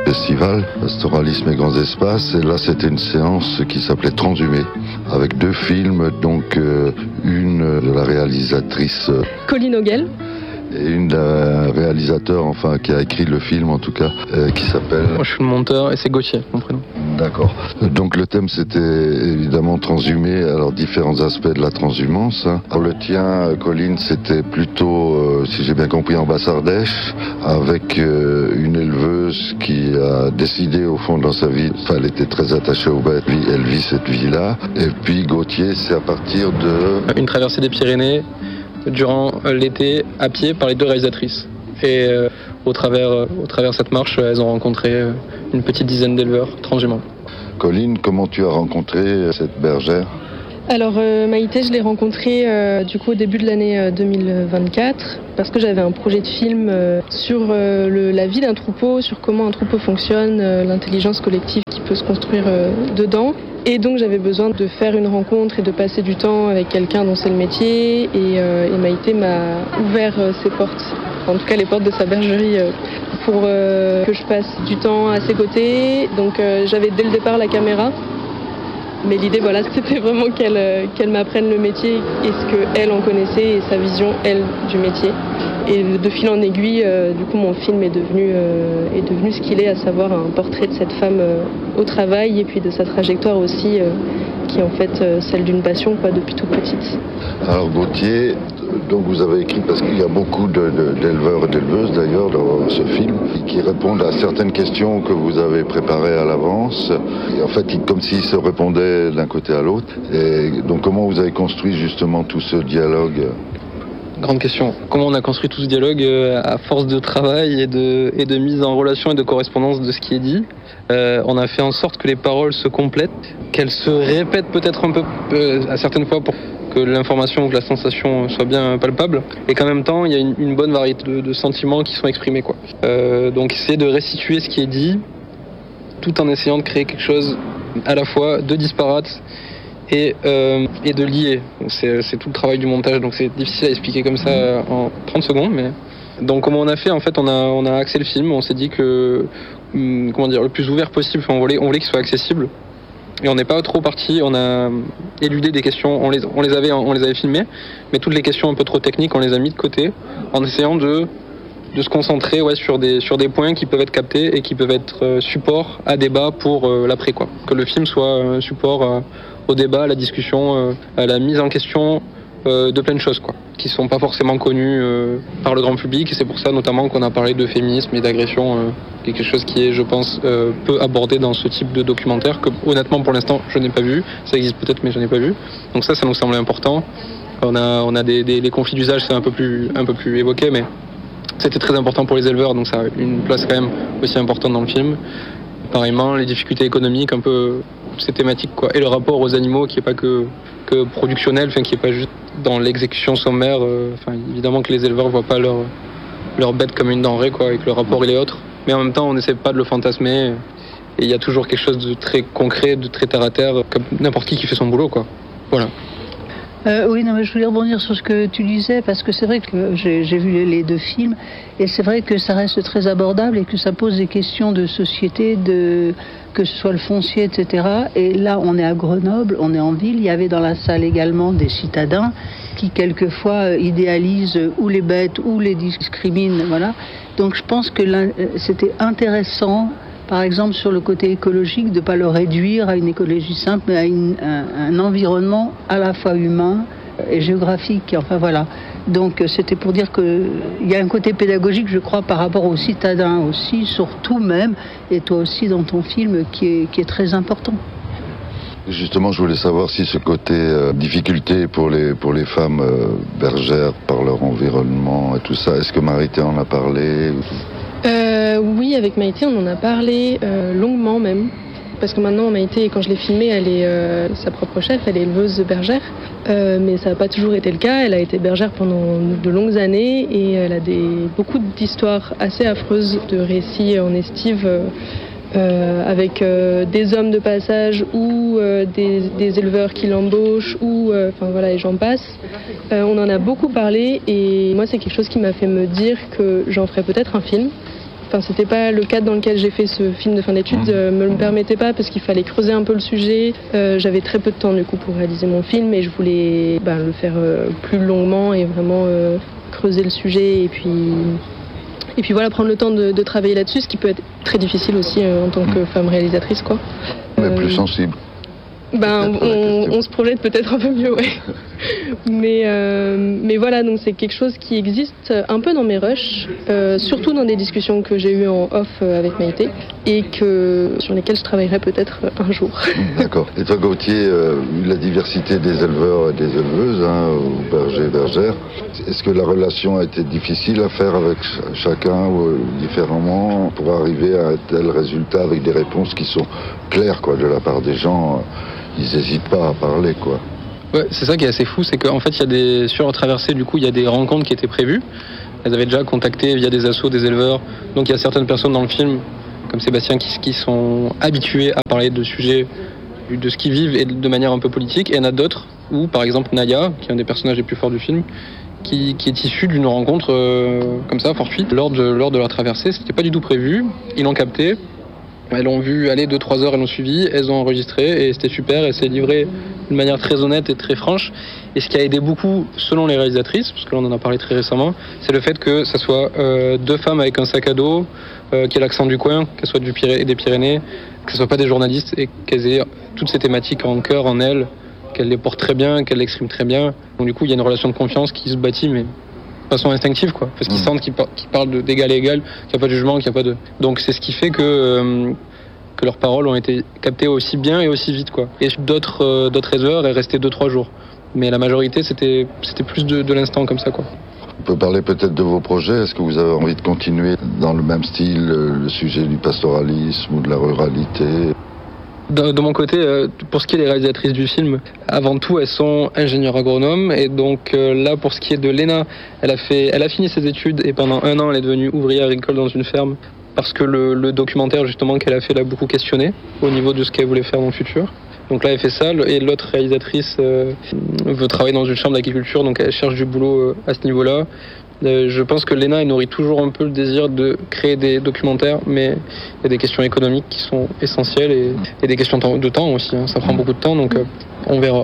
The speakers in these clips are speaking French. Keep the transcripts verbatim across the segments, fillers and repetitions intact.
festival, Pastoralisme et Grands Espaces. Et là, c'était une séance qui s'appelait Transhumé, avec deux films, donc euh, une de la réalisatrice Colline Auguel. Et une d'un réalisateur, enfin, qui a écrit le film en tout cas, euh, qui s'appelle... Moi je suis le monteur et c'est Gauthier, mon prénom. D'accord. Donc le thème c'était évidemment transhumer, alors différents aspects de la transhumance. Hein. Pour le tien, Colline, c'était plutôt, euh, si j'ai bien compris, en Basse-Ardèche, avec euh, une éleveuse qui a décidé au fond dans sa vie, enfin elle était très attachée aux bêtes, elle vit cette vie-là. Et puis Gauthier, c'est à partir de... Une traversée des Pyrénées durant l'été à pied par les deux réalisatrices. Et euh, au travers, euh, au travers de cette marche, elles ont rencontré euh, une petite dizaine d'éleveurs transhumants. Colline, comment tu as rencontré cette bergère ? Alors euh, Maïté, je l'ai rencontrée euh, du coup au début de l'année euh, deux mille vingt-quatre parce que j'avais un projet de film euh, sur euh, le, la vie d'un troupeau, sur comment un troupeau fonctionne, euh, l'intelligence collective qui peut se construire euh, dedans. Et donc j'avais besoin de faire une rencontre et de passer du temps avec quelqu'un dont c'est le métier. Et, euh, et Maïté m'a ouvert euh, ses portes, en tout cas les portes de sa bergerie, euh, pour euh, que je passe du temps à ses côtés. Donc euh, j'avais dès le départ la caméra. Mais l'idée, voilà, c'était vraiment qu'elle, euh, qu'elle m'apprenne le métier et ce qu'elle en connaissait et sa vision, elle, du métier. Et de fil en aiguille, euh, du coup, mon film est devenu, euh, est devenu ce qu'il est, à savoir un portrait de cette femme euh, au travail et puis de sa trajectoire aussi, euh, qui est en fait euh, celle d'une passion, quoi, depuis toute petite. Alors Gauthier, donc vous avez écrit, parce qu'il y a beaucoup de, de, d'éleveurs et d'éleveuses d'ailleurs dans ce film, qui répondent à certaines questions que vous avez préparées à l'avance. Et en fait, comme s'ils se répondaient d'un côté à l'autre. Et donc comment vous avez construit justement tout ce dialogue ? Grande question. Comment on a construit tout ce dialogue euh, à force de travail et de, et de mise en relation et de correspondance de ce qui est dit. Euh, on a fait en sorte que les paroles se complètent, qu'elles se répètent peut-être un peu euh, à certaines fois pour que l'information ou que la sensation soit bien palpable, et qu'en même temps il y a une, une bonne variété de, de sentiments qui sont exprimés, quoi. Euh, donc essayer de restituer ce qui est dit, tout en essayant de créer quelque chose à la fois de disparate et, euh, et de lier. C'est, c'est tout le travail du montage, donc c'est difficile à expliquer comme ça en trente secondes. Mais... Donc comment on a fait, en fait, on a, on a axé le film, on s'est dit que, hum, comment dire, le plus ouvert possible, on voulait, on voulait qu'il soit accessible. Et on n'est pas trop parti, on a éludé des questions, on les, on les avait, on les avait filmées, mais toutes les questions un peu trop techniques, on les a mis de côté, en essayant de, de se concentrer, ouais, sur des, sur des points qui peuvent être captés et qui peuvent être euh, support à débat pour euh, l'après, quoi. Que le film soit euh, support euh, au débat, à la discussion, euh, à la mise en question euh, de plein de choses, quoi, qui sont pas forcément connues euh, par le grand public. Et c'est pour ça notamment qu'on a parlé de féminisme et d'agression, euh, quelque chose qui est, je pense, euh, peu abordé dans ce type de documentaire, que honnêtement pour l'instant je n'ai pas vu. Ça existe peut-être, mais je n'ai pas vu. Donc ça, ça nous semblait important. On a, on a des, des les conflits d'usage, c'est un peu plus, un peu plus évoqué, mais c'était très important pour les éleveurs, donc ça a une place quand même aussi importante dans le film. Pareillement, les difficultés économiques, un peu ces thématiques, quoi, et le rapport aux animaux qui est pas que, que productionnel, enfin qui est pas juste dans l'exécution sommaire. Euh, enfin, évidemment que les éleveurs voient pas leur leur bête comme une denrée, quoi, et que le rapport il est autre. Mais en même temps, on n'essaie pas de le fantasmer. Et il y a toujours quelque chose de très concret, de très terre à terre, comme n'importe qui qui fait son boulot, quoi. Voilà. Euh, oui, non, mais je voulais rebondir sur ce que tu disais, parce que c'est vrai que j'ai, j'ai vu les, les deux films, et c'est vrai que ça reste très abordable et que ça pose des questions de société, de, que ce soit le foncier, et cetera. Et là, on est à Grenoble, on est en ville. Il y avait dans la salle également des citadins qui, quelquefois, idéalisent ou les bêtes ou les discriminent, voilà. Donc, je pense que là, c'était intéressant, par exemple, sur le côté écologique, de ne pas le réduire à une écologie simple, mais à une, un, un environnement à la fois humain et géographique. Enfin, voilà. Donc, c'était pour dire qu'il y a un côté pédagogique, je crois, par rapport aux citadins aussi, surtout même, et toi aussi dans ton film, qui est, qui est très important. Justement, je voulais savoir si ce côté euh, difficulté pour les, pour les femmes euh, bergères par leur environnement et tout ça, est-ce que Maïté en a parlé ? Euh, oui, avec Maïté, on en a parlé euh, longuement même. Parce que maintenant, Maïté, quand je l'ai filmée, elle est euh, sa propre chef, elle est éleveuse bergère. Euh, mais ça n'a pas toujours été le cas. Elle a été bergère pendant de longues années et elle a des, beaucoup d'histoires assez affreuses, de récits en estive euh, euh, avec euh, des hommes de passage ou euh, des, des éleveurs qui l'embauchent, ou euh, enfin voilà, et j'en passe. Euh, on en a beaucoup parlé et moi, c'est quelque chose qui m'a fait me dire que j'en ferais peut-être un film. enfin c'était pas le cadre dans lequel j'ai fait ce film de fin d'études, Mmh. euh, me le permettait pas parce qu'il fallait creuser un peu le sujet. Euh, j'avais très peu de temps du coup pour réaliser mon film et je voulais bah, le faire euh, plus longuement et vraiment euh, creuser le sujet et puis et puis voilà, prendre le temps de, de travailler là-dessus, ce qui peut être très difficile aussi euh, en tant que femme réalisatrice quoi. Mais Euh, plus sensible. Ben, Peut-être la on, question. on se projette peut-être un peu mieux, ouais. mais, euh, mais voilà, donc c'est quelque chose qui existe un peu dans mes rushs, euh, surtout dans des discussions que j'ai eues en off euh, avec Maïté et que, sur lesquelles je travaillerai peut-être un jour. D'accord. Et toi, Gauthier, euh, vu la diversité des éleveurs et des éleveuses, hein, ou bergers et bergères, est-ce que la relation a été difficile à faire avec ch- chacun ou euh, différemment pour arriver à un tel résultat avec des réponses qui sont claires, quoi, de la part des gens euh, ils n'hésitent pas à parler, quoi. Ouais, c'est ça qui est assez fou, c'est qu'en fait, il y a des sur la traversée, du coup, il y a des rencontres qui étaient prévues. Elles avaient déjà contacté via des assos, des éleveurs. Donc il y a certaines personnes dans le film, comme Sébastien, qui, qui sont habituées à parler de sujets, de ce qu'ils vivent et de manière un peu politique. Et il y en a d'autres où, par exemple, Naya, qui est un des personnages les plus forts du film, qui, qui est issue d'une rencontre euh, comme ça, fortuite, lors de, lors de la traversée. C'était pas du tout prévu. Ils l'ont capté. Elles l'ont vu aller deux trois heures, elles l'ont suivi, elles ont enregistré et c'était super et c'est livré d'une manière très honnête et très franche. Et ce qui a aidé beaucoup, selon les réalisatrices, parce que là on en a parlé très récemment, c'est le fait que ça soit euh, deux femmes avec un sac à dos, euh, qui aient l'accent du coin, qu'elles soient du Piré- des Pyrénées, que ce soient pas des journalistes et qu'elles aient toutes ces thématiques en cœur, en elles, qu'elles les portent très bien, qu'elles l'expriment très bien. Donc du coup il y a une relation de confiance qui se bâtit, mais de façon instinctive, quoi, parce qu'ils Mmh. sentent qu'ils, par- qu'ils parlent de- d'égal à égal, qu'il n'y a pas de jugement, qu'il n'y a pas de... Donc c'est ce qui fait que, euh, que leurs paroles ont été captées aussi bien et aussi vite, quoi. Et d'autres, euh, d'autres éleveurs est resté deux trois jours. Mais la majorité, c'était, c'était plus de, de l'instant comme ça, quoi. On peut parler peut-être de vos projets. Est-ce que vous avez envie de continuer dans le même style, euh, le sujet du pastoralisme ou de la ruralité? De, de mon côté, euh, pour ce qui est des réalisatrices du film, avant tout, elles sont ingénieures agronomes. Et donc euh, là, pour ce qui est de Léna, elle a, fait, elle a fini ses études et pendant un an, elle est devenue ouvrière agricole dans une ferme parce que le, le documentaire justement qu'elle a fait l'a beaucoup questionné au niveau de ce qu'elle voulait faire dans le futur. Donc là, elle fait ça. Et l'autre réalisatrice euh, veut travailler dans une chambre d'agriculture, donc elle cherche du boulot euh, à ce niveau-là. Euh, je pense que Léna, elle nourrit toujours un peu le désir de créer des documentaires, mais il y a des questions économiques qui sont essentielles et, et des questions de temps aussi. Hein. Ça prend beaucoup de temps, donc euh, on verra.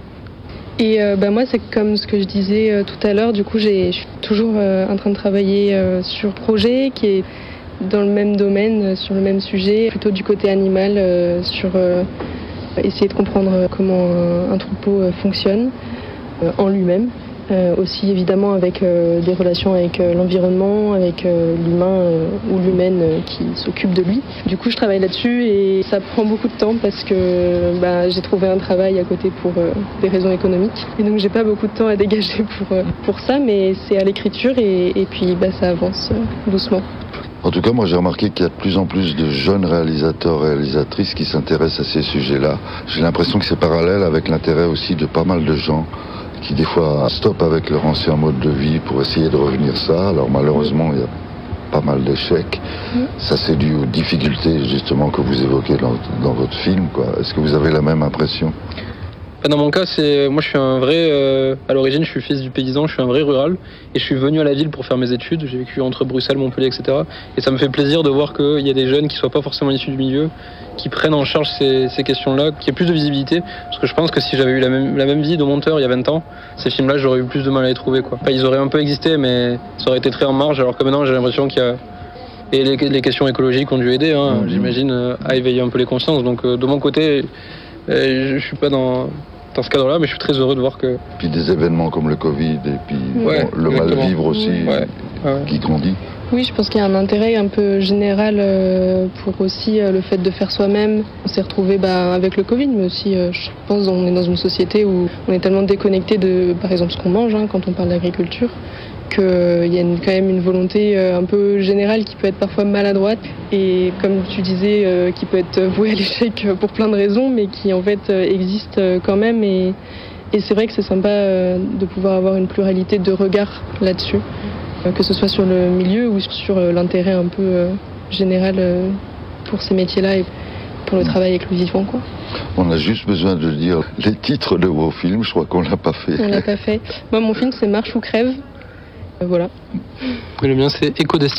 Et euh, bah, moi, c'est comme ce que je disais euh, tout à l'heure, du coup, j'ai, je suis toujours euh, en train de travailler euh, sur projet qui est dans le même domaine, euh, sur le même sujet, plutôt du côté animal, euh, sur euh, essayer de comprendre euh, comment un, un troupeau euh, fonctionne euh, en lui-même. Euh, aussi évidemment avec euh, des relations avec euh, l'environnement, avec euh, l'humain euh, ou l'humaine euh, qui s'occupe de lui. Du coup je travaille là-dessus et ça prend beaucoup de temps parce que bah, j'ai trouvé un travail à côté pour euh, des raisons économiques. Et donc j'ai pas beaucoup de temps à dégager pour, euh, pour ça, mais c'est à l'écriture et, et puis bah, ça avance euh, doucement. En tout cas, moi j'ai remarqué qu'il y a de plus en plus de jeunes réalisateurs et réalisatrices qui s'intéressent à ces sujets-là. J'ai l'impression que c'est parallèle avec l'intérêt aussi de pas mal de gens qui des fois stoppent avec leur ancien mode de vie pour essayer de revenir ça. Alors malheureusement, il y a pas mal d'échecs. Mmh. Ça c'est dû aux difficultés justement que vous évoquez dans, dans votre film, quoi. Est-ce que vous avez la même impression ? Dans mon cas, c'est moi je suis un vrai, euh, à l'origine je suis fils du paysan, je suis un vrai rural et je suis venu à la ville pour faire mes études. J'ai vécu entre Bruxelles, Montpellier, et cetera. Et ça me fait plaisir de voir qu'il y a des jeunes qui ne soient pas forcément issus du milieu, qui prennent en charge ces, ces questions-là, qu'il y ait plus de visibilité. Parce que je pense que si j'avais eu la même, la même vie de monteur il y a vingt ans, ces films-là j'aurais eu plus de mal à les trouver, quoi. Enfin, ils auraient un peu existé, mais ça aurait été très en marge, alors que maintenant j'ai l'impression qu'il y a... Et les, les questions écologiques ont dû aider, hein, mmh. j'imagine, euh, à éveiller un peu les consciences. Donc euh, de mon côté, euh, je ne suis pas dans... dans ce cadre-là, mais je suis très heureux de voir que... Puis des événements comme le Covid et puis ouais, bon, le mal-vivre aussi ouais, ouais. qui grandit. Oui, je pense qu'il y a un intérêt un peu général euh, pour aussi euh, le fait de faire soi-même. On s'est retrouvé bah, avec le Covid, mais aussi, euh, je pense, on est dans une société où on est tellement déconnecté de, par exemple, ce qu'on mange hein, quand on parle d'agriculture, qu'il euh, y a une, quand même une volonté euh, un peu générale qui peut être parfois maladroite et comme tu disais, euh, qui peut être vouée à l'échec pour plein de raisons, mais qui en fait euh, existe euh, quand même. Et, et c'est vrai que c'est sympa euh, de pouvoir avoir une pluralité de regards là-dessus, euh, que ce soit sur le milieu ou sur euh, l'intérêt un peu euh, général euh, pour ces métiers-là et pour le travail avec le vivant, quoi. On a juste besoin de dire les titres de vos films, je crois qu'on l'a pas fait. On l'a pas fait. Moi, mon film, c'est Marche ou crève. Voilà. Le mien, c'est Écho d'estive. Et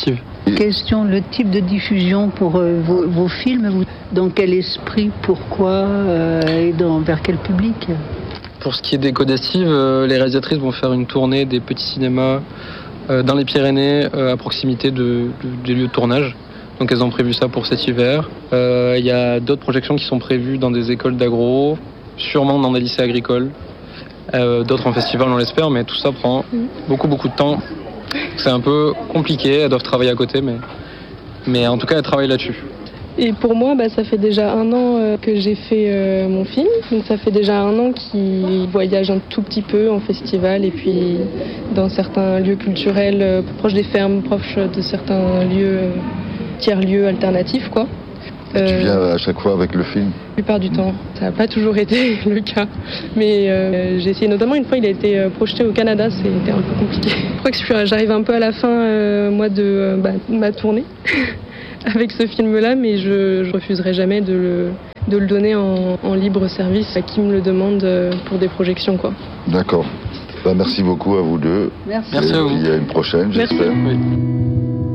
Question, le type de diffusion pour euh, vos, vos films, vous, dans quel esprit, pourquoi euh, et dans, vers quel public? Pour ce qui est des codes estives, euh, les réalisatrices vont faire une tournée des petits cinémas euh, dans les Pyrénées euh, à proximité de, de, des lieux de tournage. Donc elles ont prévu ça pour cet hiver. Il euh, y a d'autres projections qui sont prévues dans des écoles d'agro, sûrement dans des lycées agricoles, euh, d'autres en festival on l'espère, mais tout ça prend beaucoup beaucoup de temps. C'est un peu compliqué, elles doivent travailler à côté, mais, mais en tout cas elles travaillent là-dessus. Et pour moi, bah, ça fait déjà un an euh, que j'ai fait euh, mon film. Donc ça fait déjà un an qu'il voyage un tout petit peu en festival et puis dans certains lieux culturels euh, proches des fermes, proches de certains lieux, euh, tiers-lieux alternatifs, quoi. Euh, tu viens à chaque fois avec le film? La plupart du temps. Ça n'a pas toujours été le cas. Mais euh, j'ai essayé, notamment une fois, il a été euh, projeté au Canada, c'était un peu compliqué. Je crois que j'arrive un peu à la fin, euh, moi, de euh, bah, ma tournée. Avec ce film-là, mais je, je refuserai jamais de le, de le donner en, en libre service à qui me le demande pour des projections, quoi. D'accord. Bah, merci beaucoup à vous deux. Merci. Merci à vous. Et puis à une prochaine, j'espère. Oui.